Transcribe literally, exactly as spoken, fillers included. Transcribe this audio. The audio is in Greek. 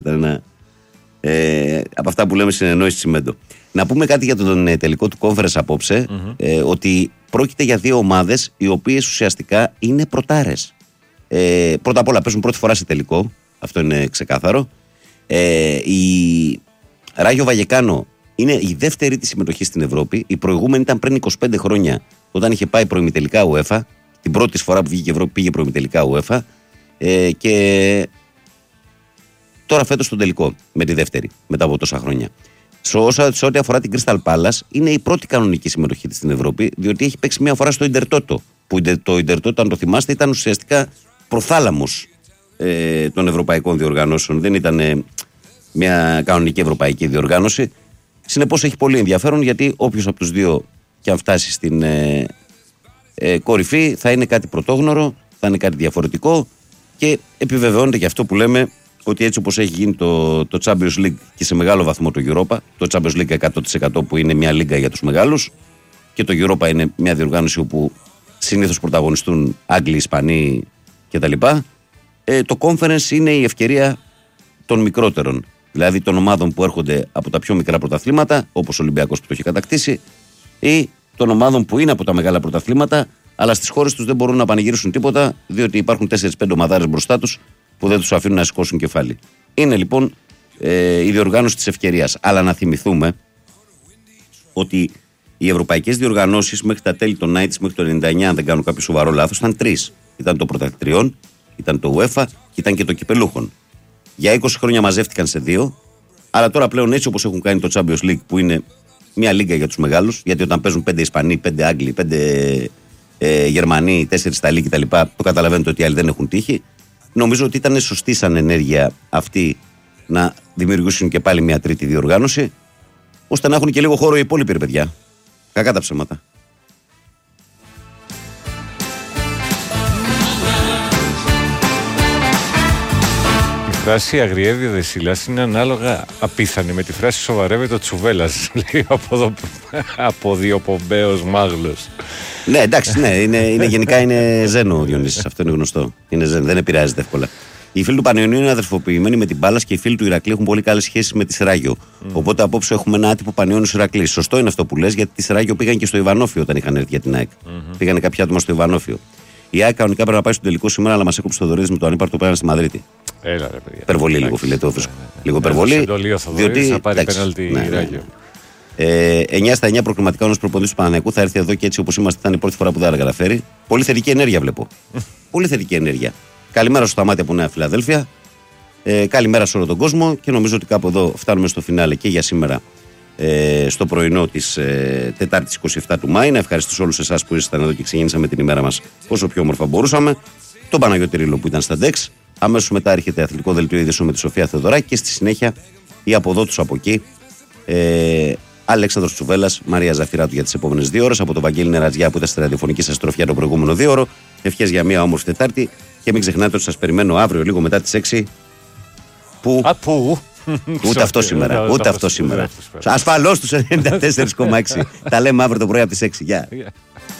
Ένα, ε, από αυτά που λέμε συνεννόηση τσιμέντο. Να πούμε κάτι για τον ε, τελικό του conference απόψε, mm-hmm. ε, ότι πρόκειται για δύο ομάδες οι οποίες ουσιαστικά είναι πρωτάρες. Ε, πρώτα απ' όλα παίζουν πρώτη φορά σε τελικό, αυτό είναι ξεκάθαρο. Ε, η Ράγιο Βαγεκάνο είναι η δεύτερη της συμμετοχή στην Ευρώπη. Η προηγούμενη ήταν πριν είκοσι πέντε χρόνια, όταν είχε πάει προημιτελικά UEFA. Την πρώτη φορά που βγήκε η Ευρώπη πήγε προημιτελικά UEFA. Ε, και τώρα φέτος στον τελικό με τη δεύτερη, μετά από τόσα χρόνια. Σε ό,τι αφορά την Crystal Palace, είναι η πρώτη κανονική συμμετοχή της στην Ευρώπη, διότι έχει παίξει μία φορά στο Intertoto. Που το Intertoto, αν το θυμάστε, ήταν ουσιαστικά προθάλαμος ε, των ευρωπαϊκών διοργανώσεων. Δεν ήταν ε, μια κανονική ευρωπαϊκή διοργάνωση. Συνεπώς έχει πολύ ενδιαφέρον, γιατί όποιος από τους δύο και αν φτάσει στην ε, ε, κορυφή θα είναι κάτι πρωτόγνωρο, θα είναι κάτι διαφορετικό και επιβεβαιώνεται και αυτό που λέμε, ότι έτσι όπως έχει γίνει το, το Champions League και σε μεγάλο βαθμό το Europa, το Champions League εκατό τοις εκατό που είναι μια λίγα για τους μεγάλους και το Europa είναι μια διοργάνωση όπου συνήθως πρωταγωνιστούν Άγγλοι, Ισπανοί κτλ. Ε, το Conference είναι η ευκαιρία των μικρότερων, δηλαδή των ομάδων που έρχονται από τα πιο μικρά πρωταθλήματα, όπως ο Ολυμπιακός που το έχει κατακτήσει, ή των ομάδων που είναι από τα μεγάλα πρωταθλήματα, αλλά στις χώρες τους δεν μπορούν να πανηγυρίσουν τίποτα, διότι υπάρχουν τέσσερις πέντε ομαδάρες μπροστά τους που δεν τους αφήνουν να σηκώσουν κεφάλι. Είναι λοιπόν ε, η διοργάνωση της ευκαιρίας. Αλλά να θυμηθούμε ότι οι ευρωπαϊκές διοργανώσεις μέχρι τα τέλη των ενενήντα, μέχρι το ενενήντα εννιά, αν δεν κάνω κάποιο σοβαρό λάθος, ήταν τρεις. Ήταν το πρωταθλητριών, ήταν το UEFA και ήταν και το κυπελούχων. Για είκοσι χρόνια μαζεύτηκαν σε δύο, αλλά τώρα πλέον έτσι όπως έχουν κάνει το Champions League, που είναι μια λίγα για τους μεγάλους, γιατί όταν παίζουν πέντε Ισπανοί, πέντε Άγγλοι, πέντε ε, Γερμανοί, τέσσερις Ιταλοί κτλ., το καταλαβαίνετε ότι οι άλλοι δεν έχουν τύχει. Νομίζω ότι ήταν σωστή σαν ενέργεια αυτή να δημιουργήσουν και πάλι μια τρίτη διοργάνωση, ώστε να έχουν και λίγο χώρο οι υπόλοιποι, παιδιά. Κακά τα ψέματα. Η φράση αγριεύει ο Δεσίλας είναι ανάλογα απίθανη με τη φράση σοβαρεύεται ο Τσουβέλλας, λέει από, από διοπομπαίος μάγλος. Ναι, εντάξει, ναι, είναι, είναι, γενικά είναι ζένο ο Διονύσης, αυτό είναι γνωστό. Είναι ζένο, δεν επηρεάζεται εύκολα. Οι φίλοι του Πανιωνίου είναι αδερφοποιημένοι με την Πάλας και οι φίλοι του Ηρακλή έχουν πολύ καλές σχέσεις με τη Σεράγιο. Mm. Οπότε απόψε έχουμε ένα άτυπο Πανιώνιος Ηρακλή. Σωστό είναι αυτό που λες, γιατί τη Σεράγιο πήγαν και στο Ιβανόφιο όταν είχαν έρθει για την ΑΕΚ. Mm-hmm. Πήγανε κάποια άτομα στο Ιβανόφιο. Η ΑΕΚ κανονικά πρέπει να πάει στο τελικό σήμερα, αλλά μας έκοψε το Θοδωρίδης με το ανύπαρτο πέραν στη Μαδρίτη. Έλα, ρε παιδιά. Υπερβολή λίγο, φίλε, το βρίσκω. Λίγο υπερβολή. Διότι θα πάρει πέναλτι η Ράγιο. εννιά στα εννιά προκριματικά ο προπονητής του Παναθηναϊκού θα έρθει εδώ και έτσι όπως είμαστε θα είναι η πρώτη φορά που δεν θα καταφέρει. Πολύ θετική ενέργεια βλέπω. Πολύ θετική ενέργεια. Καλημέρα στο Σταμάτη από Νέα Φιλαδέλφια. Ε, καλημέρα σε όλο τον κόσμο και νομίζω ότι κάπου εδώ φτάνουμε στο φινάλε και για σήμερα ε, στο πρωινό της ε, Τετάρτης εικοστή εβδόμη του Μάη. Να ευχαριστήσω όλους εσάς που ήσασταν εδώ και ξεκινήσαμε την ημέρα μας όσο πιο όμορφα μπορούσαμε. Τον Παναγιώτη Ρήλο που ήταν στα ντεξ. Αμέσως μετά έρχεται αθλητικό δελτίο ειδήσεων με τη Σοφία Θεοδωράκη και στη συνέχεια η από εδώ τους από εκεί. Ε, Αλέξανδρος Τσουβέλλας, Μαρία Ζαφυράτου για τις επόμενες δύο ώρες. Από τον Βαγγέλη Νερατζιά που ήταν στη ραδιοφωνική σας τροφιά το προηγούμενο δύο ώρο. Ευχές για μια όμορφη Τετάρτη και μην ξεχνάτε ότι σας περιμένω αύριο λίγο μετά τις έξι. Που... Α, που... Ούτε αυτό σήμερα. Ούτε αυτό σήμερα. Ασφαλώς τους ενενήντα τέσσερα κόμμα έξι. Τα λέμε αύριο το πρωί από τις έξι. Γεια.